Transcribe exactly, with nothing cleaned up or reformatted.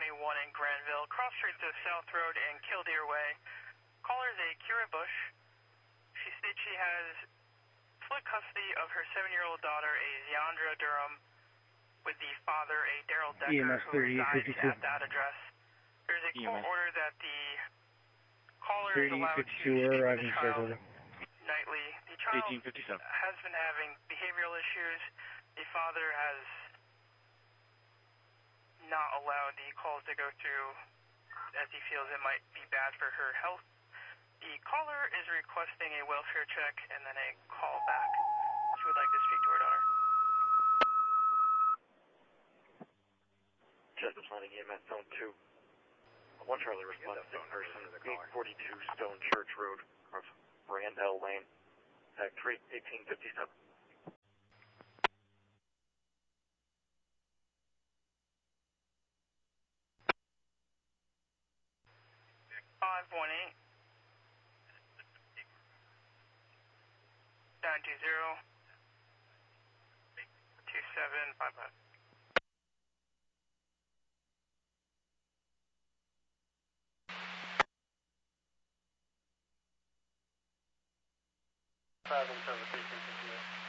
twenty-one in Granville, cross streets of South Road and Killdeer Way. Caller is a Kira Bush. She states she has split custody of her seven-year-old daughter, a Ziandra Durham, with the father, a Daryl Decker, who resides at that address. There's a court order that the caller is allowed to speak with the child nightly. The child has been having behavioral issues. The father has not allowed the calls to go through as he feels it might be bad for her health. The caller is requesting a welfare check and then a call back. She would like to speak to her daughter. Chester Planning E M S Zone two. One Charlie response to person, eight forty-two Stone Church Road, across Randell Lane, tag three, eighteen fifty-seven. five one eight, nine two zero, two seven five five. Five and seven, eighteen fifty-eight.